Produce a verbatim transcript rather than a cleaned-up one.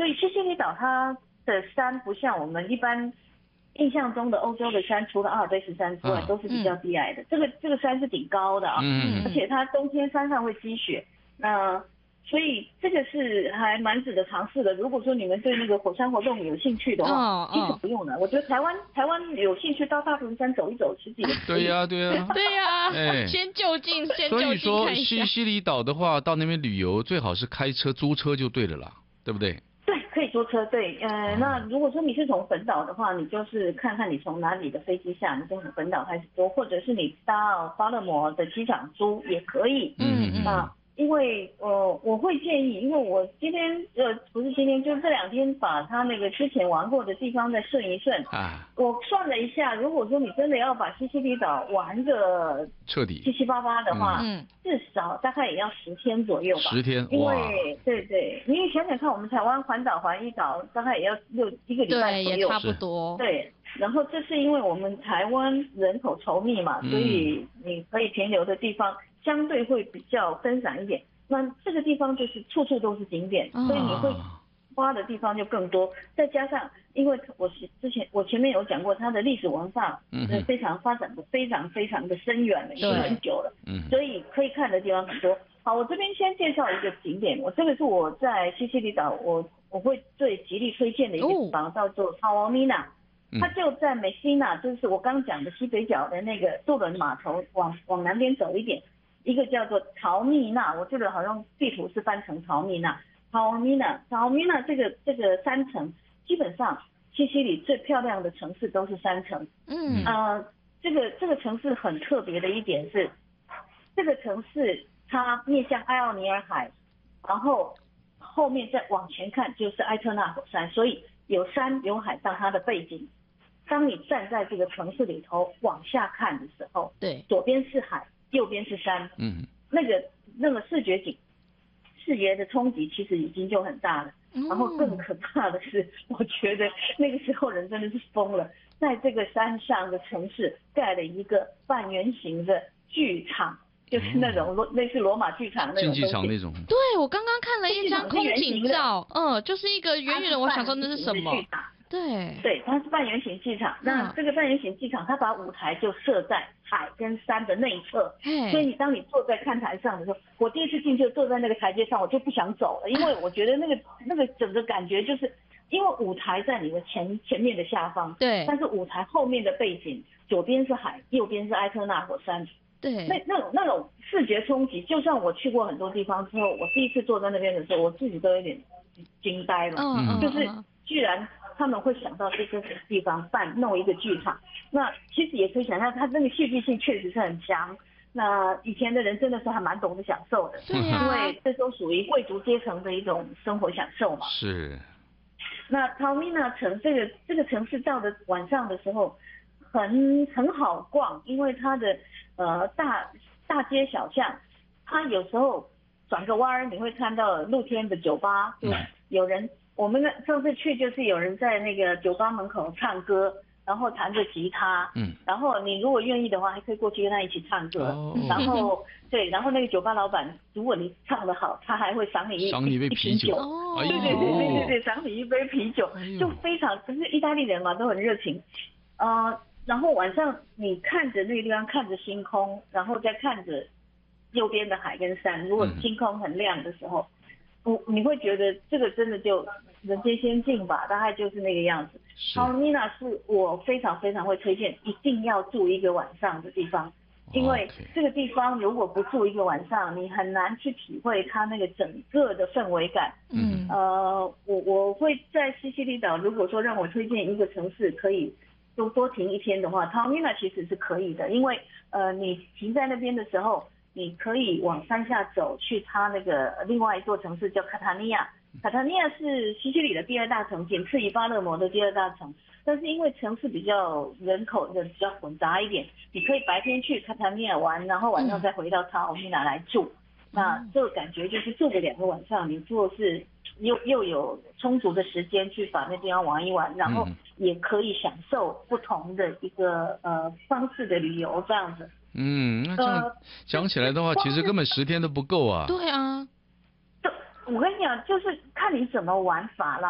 所以西西里岛它的山不像我们一般印象中的欧洲的山，除了阿尔卑斯山之外， 啊都是比较低矮的。这个这个山是挺高的啊， 嗯而且它冬天山上会积雪，那所以这个是还蛮值得尝试的。如果说你们对那个火山活动有兴趣的话， 哦哦其实不用了。我觉得台湾台湾有兴趣到大屯山走一走，其实也可以。 对呀、对呀、 对呀、 哎先就近，先所就近以说看一下。 西西里岛的话，到那边旅游最好是开车租车就对了啦，对不对？ 对，可以租车。对，呃， 哦那如果说你是从本岛的话，你就是看看你从哪里的飞机下，你就从本岛开始租，或者是你到巴勒摩的机场租也可以。 嗯嗯那因为呃，我会建议，因为我今天呃不是今天，就是这两天把他那个之前玩过的地方再顺一顺。 啊， 我算了一下，如果说你真的要把西西里岛玩个彻底七七八八的话， 嗯至少大概也要十天左右吧。 十天因哇， 为对对，你想想看，我们台湾环岛环一岛大概也要六一个礼拜对， 左右。 也差不多。 对，然后这是因为我们台湾人口稠密嘛， 嗯所以你可以停留的地方相对会比较分散一点。那这个地方就是处处都是景点， 哦所以你会花的地方就更多。再加上，因为我是之前我前面有讲过，它的历史文化嗯哼呃非常发展的非常非常的深远了，已经对很久了， 嗯所以可以看的地方很多。好，我这边先介绍一个景点，我这个是我在西西里岛，我我会最极力推荐的一个地方，叫做塔瓦米纳。 嗯它就在美西纳，就是我刚刚讲的西北角的那个渡轮码头，往往南边走一点，一个叫做陶密纳，我记得好像地图是翻成陶密纳。陶密纳，陶密纳这个这个山城，基本上西西里最漂亮的城市都是山城。 嗯呃，这个这个城市很特别的一点是，这个城市它面向埃奥尼尔海，然后后面再往前看就是埃特纳火山，所以有山有海当它的背景。当你站在这个城市里头往下看的时候， 对， 左边是海，右边是山， 嗯那个那个视觉景视觉的冲击其实已经就很大了。然后更可怕的是，我觉得那个时候人真的是疯了，在这个山上的城市盖了一个半圆形的剧场，就是那种罗类似罗马剧场那竞种东西。 技场那种， 对，我刚刚看了一张空景照，嗯，就是一个圆圆的，我想说那是什么？对， 对，它是半圆形剧场。那嗯这个半圆形剧场，它把舞台就设在海跟山的内侧，所以嘿， 你当你坐在看台上的时候，我第一次进去坐在那个台阶上，我就不想走了，因为我觉得那个那个整个感觉就是，因为舞台在你的前前面的下方， 对但是舞台后面的背景，左边是海，右边是埃特纳火山， 对， 那那种那种视觉冲击，就算我去过很多地方之后，我第一次坐在那边的时候，我自己都有点惊呆了， 嗯嗯， 就是嗯居然他们会想到这个地方办弄一个剧场，那其实也可以想象，它那个戏剧性确实是很强。那以前的人真的是还蛮懂得享受的， 对呀因为这都属于贵族阶层的一种生活享受嘛。 是， 那陶米纳城这个这个城市到了晚上的时候，很很好逛，因为它的呃大大街小巷，它有时候转个弯儿，你会看到露天的酒吧， 嗯有人。我们上次去就是有人在那个酒吧门口唱歌，然后弹着吉他， 嗯， 然后你如果愿意的话，还可以过去跟他一起唱歌。 哦然后对，然后那个酒吧老板，如果你唱得好，他还会赏你一赏你一杯一啤酒， 哦哎对对对对对对，赏你一杯啤酒， 哎呦就非常，可是意大利人嘛都很热情，呃，然后晚上你看着那个地方，看着星空，然后再看着右边的海跟山，如果星空很亮的时候，我你会觉得这个真的就人间仙境吧，大概就是那个样子。 是陶米纳是我非常非常会推荐，一定要住一个晚上的地方。因为 OK 这个地方如果不住一个晚上，你很难去体会它那个整个的氛围感。 嗯呃，我我会在西西里岛，如果说让我推荐一个城市可以多多停一天的话，陶米纳其实是可以的，因为呃，你停在那边的时候，你可以往山下走，去它那个另外一座城市叫卡塔尼亚。卡塔尼亚是西西里的第二大城，仅次于巴勒摩的第二大城。但是因为城市比较人口的比较混杂一点，你可以白天去卡塔尼亚玩，然后晚上再回到塔奥米纳来住。嗯、那这个感觉就是住个两个晚上，你做是又又有充足的时间去把那地方玩一玩，然后也可以享受不同的一个呃方式的旅游这样子。 嗯，那这样讲起来的话，其实根本十天都不够啊。 对啊。 我跟你讲，就是看你怎么玩法啦。